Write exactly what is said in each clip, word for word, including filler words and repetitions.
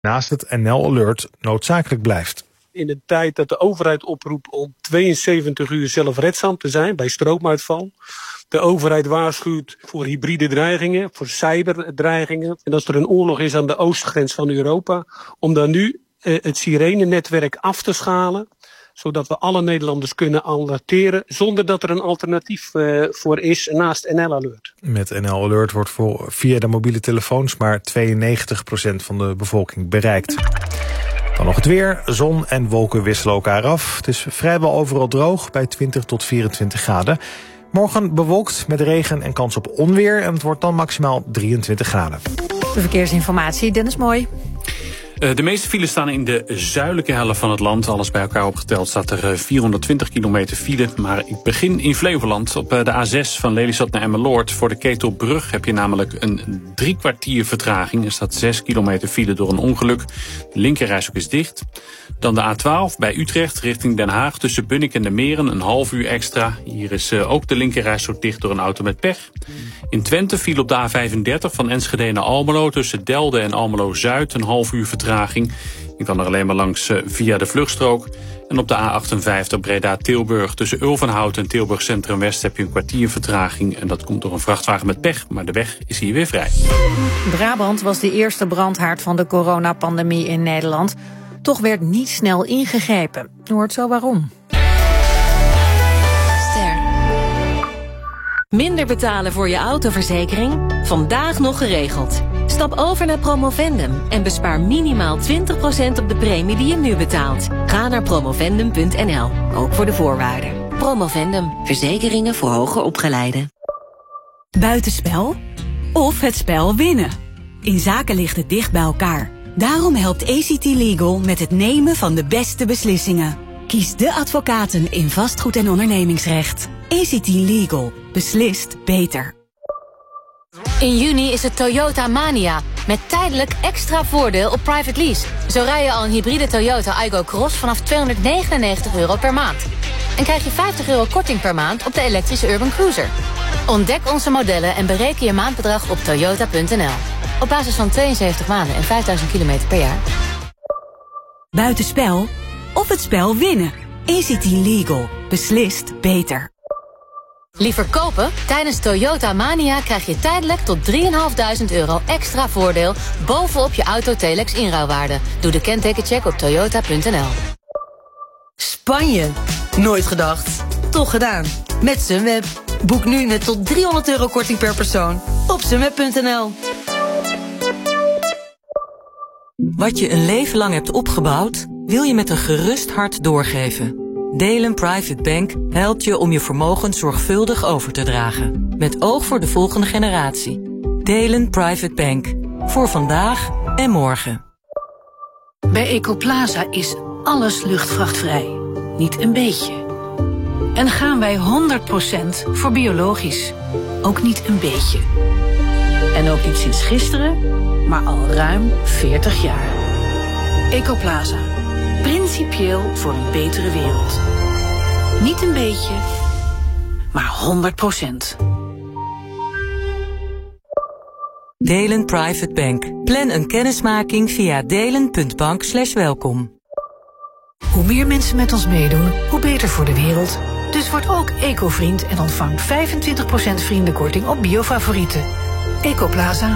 Naast het N L Alert noodzakelijk blijft. In de tijd dat de overheid oproept om tweeënzeventig uur zelfredzaam te zijn bij stroomuitval. De overheid waarschuwt voor hybride dreigingen, voor cyberdreigingen. En als er een oorlog is aan de oostgrens van Europa, om dan nu eh, het Sirene-netwerk af te schalen, zodat we alle Nederlanders kunnen alerteren zonder dat er een alternatief uh, voor is naast N L Alert. Met N L Alert wordt voor, via de mobiele telefoons maar tweeënnegentig procent van de bevolking bereikt. Dan nog het weer. Zon en wolken wisselen elkaar af. Het is vrijwel overal droog bij twintig tot vierentwintig graden. Morgen bewolkt met regen en kans op onweer. En het wordt dan maximaal drieëntwintig graden. De verkeersinformatie, Dennis Mooi. De meeste files staan in de zuidelijke helft van het land. Alles bij elkaar opgeteld staat er vierhonderdtwintig kilometer file. Maar ik begin in Flevoland op de A zes van Lelystad naar Emmeloord. Voor de Ketelbrug heb je namelijk een drie kwartier vertraging. Er staat zes kilometer file door een ongeluk. De linkerrijstrook is dicht. Dan de A twaalf bij Utrecht richting Den Haag tussen Bunnik en de Meren. Een half uur extra. Hier is ook de linkerrijstrook dicht door een auto met pech. In Twente viel op de A vijfendertig van Enschede naar Almelo tussen Delde en Almelo-Zuid een half uur vertraging. Je kan er alleen maar langs uh, via de vluchtstrook. En op de A achtenvijftig Breda-Tilburg tussen Ulvenhout en Tilburg Centrum West heb je een kwartier vertraging. En dat komt door een vrachtwagen met pech, maar de weg is hier weer vrij. Brabant was de eerste brandhaard van de coronapandemie in Nederland. Toch werd niet snel ingegrepen. Je hoort zo waarom. Ster. Minder betalen voor je autoverzekering? Vandaag nog geregeld. Stap over naar Promovendum en bespaar minimaal twintig procent op de premie die je nu betaalt. Ga naar promovendum punt n l, ook voor de voorwaarden. Promovendum, verzekeringen voor hoger opgeleiden. Buitenspel of het spel winnen. In zaken ligt het dicht bij elkaar. Daarom helpt A C T Legal met het nemen van de beste beslissingen. Kies de advocaten in vastgoed en ondernemingsrecht. A C T Legal. Beslist beter. In juni is het Toyota Mania, met tijdelijk extra voordeel op private lease. Zo rij je al een hybride Toyota Aygo Cross vanaf tweehonderdnegenennegentig euro per maand. En krijg je vijftig euro korting per maand op de elektrische Urban Cruiser. Ontdek onze modellen en bereken je maandbedrag op toyota punt n l. Op basis van tweeënzeventig maanden en vijfduizend kilometer per jaar. Buitenspel of het spel winnen. A C T Legal. Beslist beter. Liever kopen? Tijdens Toyota Mania krijg je tijdelijk tot drieduizend vijfhonderd euro extra voordeel bovenop je auto Telex inruilwaarde. Doe de kentekencheck op toyota punt n l. Spanje. Nooit gedacht. Toch gedaan. Met Sunweb. Boek nu met tot driehonderd euro korting per persoon op sunweb punt n l. Wat je een leven lang hebt opgebouwd, wil je met een gerust hart doorgeven. Delen Private Bank helpt je om je vermogen zorgvuldig over te dragen. Met oog voor de volgende generatie. Delen Private Bank. Voor vandaag en morgen. Bij Ecoplaza is alles luchtvrachtvrij. Niet een beetje. En gaan wij honderd procent voor biologisch. Ook niet een beetje. En ook niet sinds gisteren, maar al ruim veertig jaar. Ecoplaza. Principieel voor een betere wereld. Niet een beetje, maar honderd procent. Delen Private Bank. Plan een kennismaking via delen punt bank slash welkom. Hoe meer mensen met ons meedoen, hoe beter voor de wereld. Dus word ook eco-vriend en ontvang vijfentwintig procent vriendenkorting op biofavorieten. Ecoplaza.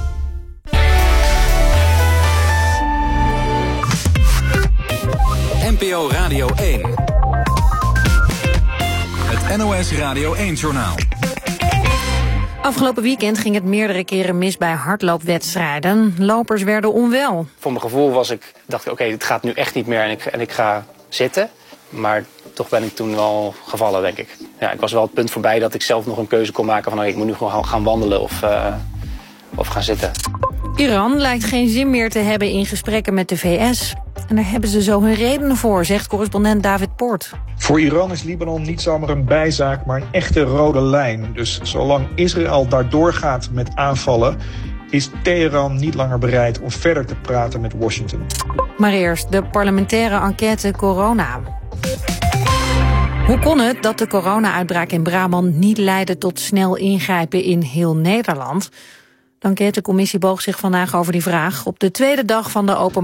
N P O Radio één. Het N O S Radio één-journaal. Afgelopen weekend ging het meerdere keren mis bij hardloopwedstrijden. Lopers werden onwel. Voor mijn gevoel was ik, dacht ik, oké, okay, dit gaat nu echt niet meer en ik, en ik ga zitten. Maar toch ben ik toen wel gevallen, denk ik. Ja, ik was wel het punt voorbij dat ik zelf nog een keuze kon maken van, oh, ik moet nu gewoon gaan wandelen of, uh, of gaan zitten. Iran lijkt geen zin meer te hebben in gesprekken met de V S. En daar hebben ze zo hun redenen voor, zegt correspondent David Poort. Voor Iran is Libanon niet zomaar een bijzaak, maar een echte rode lijn. Dus zolang Israël daardoor gaat met aanvallen, is Teheran niet langer bereid om verder te praten met Washington. Maar eerst de parlementaire enquête corona. Hoe kon het dat de corona-uitbraak in Brabant niet leidde tot snel ingrijpen in heel Nederland? De enquêtecommissie boog zich vandaag over die vraag. Op de tweede dag van de open